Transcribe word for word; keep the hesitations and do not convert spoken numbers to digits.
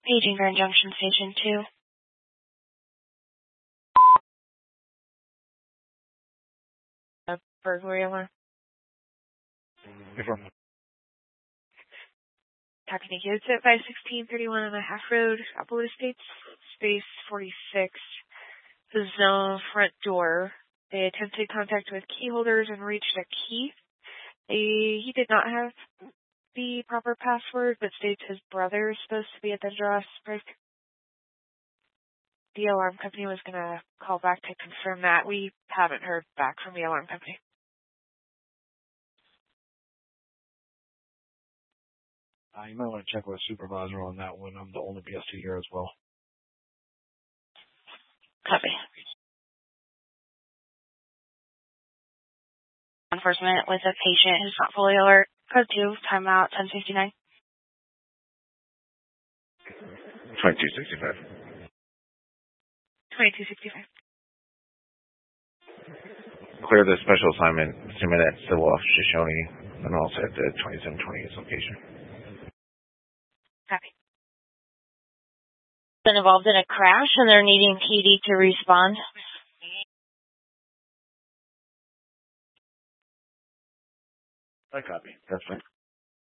Paging Grand Junction Station two. A burglary alarm. Confirm. Copy, thank you. It's at five sixteen thirty-one and a half Road, Applewood Estates, space forty-six. The zone front door. They attempted contact with key holders and reached a key. They, he did not have the proper password, but states his brother is supposed to be at the address. The alarm company was going to call back to confirm that. We haven't heard back from the alarm company. Uh, you might want to check with a supervisor on that one. I'm the only B S T here as well. Copy. Enforcement with a patient who's not fully alert. Code two, timeout, ten sixty-nine. twenty-two sixty-five. twenty-two sixty-five. Clear the special assignment, assuming that's still off Shoshone, and also at the twenty-seven twenty-eight location. Copy. Been involved in a crash and they're needing P D to respond. I copy. That's fine.